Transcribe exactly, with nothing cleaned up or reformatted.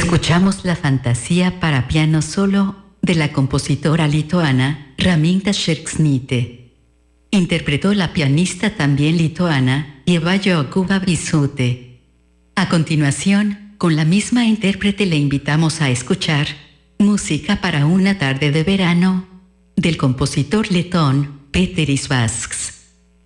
Escuchamos la fantasía para piano solo de la compositora lituana Raminta Šerkšnytė. Interpretó la pianista también lituana Ieva Jokubaitytė. A continuación, con la misma intérprete le invitamos a escuchar Música para una tarde de verano del compositor letón Péteris Vasks.